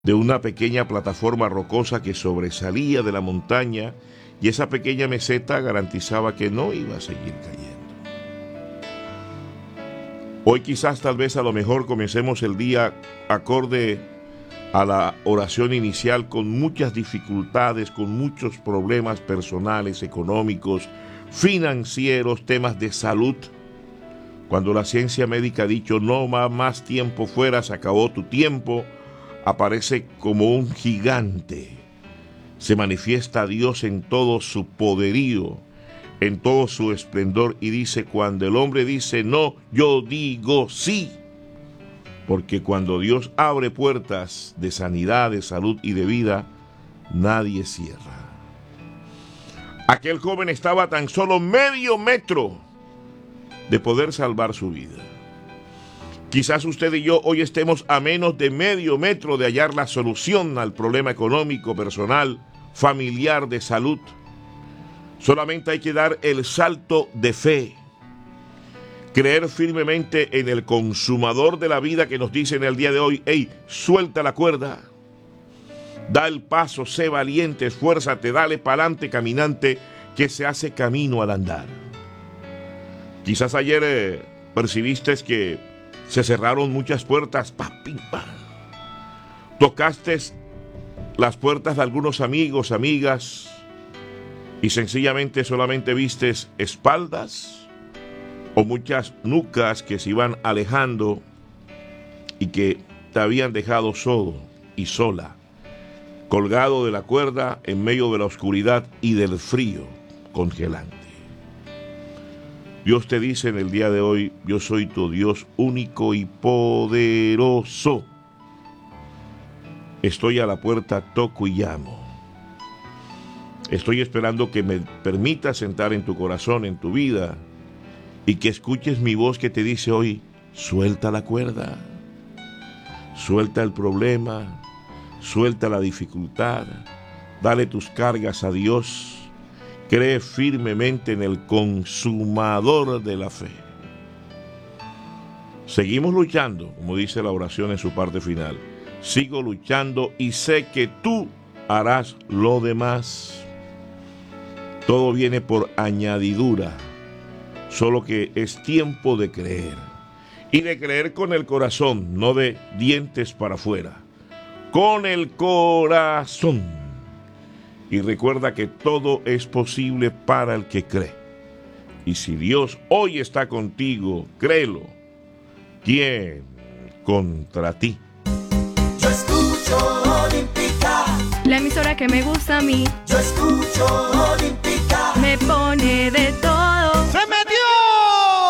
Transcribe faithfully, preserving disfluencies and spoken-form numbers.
de una pequeña plataforma rocosa que sobresalía de la montaña, y esa pequeña meseta garantizaba que no iba a seguir cayendo. Hoy quizás, tal vez, a lo mejor comencemos el día acorde a la oración inicial con muchas dificultades, con muchos problemas personales, económicos, financieros, temas de salud. Cuando la ciencia médica ha dicho no va más tiempo fuera, se acabó tu tiempo, aparece como un gigante. Se manifiesta Dios en todo su poderío, en todo su esplendor, y dice: cuando el hombre dice no, yo digo sí. Porque cuando Dios abre puertas de sanidad, de salud y de vida, nadie cierra. Aquel joven estaba a tan solo medio metro de poder salvar su vida. Quizás usted y yo hoy estemos a menos de medio metro de hallar la solución al problema económico, personal, familiar, de salud. Solamente hay que dar el salto de fe. Creer firmemente en el consumador de la vida, que nos dice en el día de hoy: hey, suelta la cuerda, da el paso, sé valiente, esfuérzate, dale para adelante, caminante, que se hace camino al andar. Quizás ayer eh, percibiste que se cerraron muchas puertas, pa, pim, pa. Tocaste las puertas de algunos amigos, amigas, y sencillamente solamente vistes espaldas o muchas nucas que se iban alejando y que te habían dejado solo y sola, colgado de la cuerda en medio de la oscuridad y del frío congelante. Dios te dice en el día de hoy: yo soy tu Dios único y poderoso. Estoy a la puerta, toco y llamo. Estoy esperando que me permitas entrar en tu corazón, en tu vida, y que escuches mi voz que te dice hoy: suelta la cuerda, suelta el problema, suelta la dificultad, dale tus cargas a Dios, cree firmemente en el consumador de la fe. Seguimos luchando, como dice la oración en su parte final. Sigo luchando y sé que tú harás lo demás. Todo viene por añadidura. Solo que es tiempo de creer, y de creer con el corazón, no de dientes para afuera, con el corazón. Y recuerda que todo es posible para el que cree. Y si Dios hoy está contigo, créelo. ¿Quién contra ti? Yo escucho Olímpica, la emisora que me gusta a mí. yo escucho Olímpica, Me pone de todo.